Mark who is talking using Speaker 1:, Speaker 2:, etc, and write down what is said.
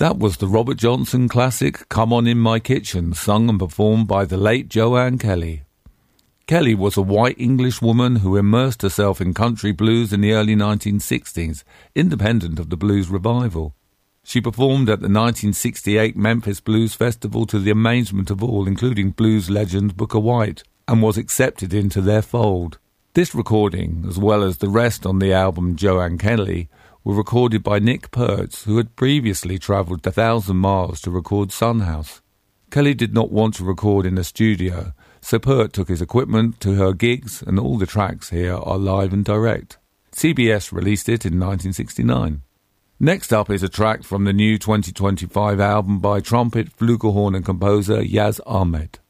Speaker 1: That was the Robert Johnson classic Come On In My Kitchen, sung and performed by the late Joanne Kelly. Kelly was a white English woman who immersed herself in country blues in the early 1960s, independent of the blues revival. She performed at the 1968 Memphis Blues Festival to the amazement of all, including blues legend Booker White, and was accepted into their fold. This recording, as well as the rest on the album Joanne Kelly, were recorded by Nick Pertz, who had previously travelled 1,000 miles to record Son House. Kelly did not want to record in a studio, so Pertz took his equipment to her gigs, and all the tracks here are live and direct. CBS released it in 1969. Next up is a track from the new 2025 album by trumpet, flugelhorn and composer Yaz Ahmed.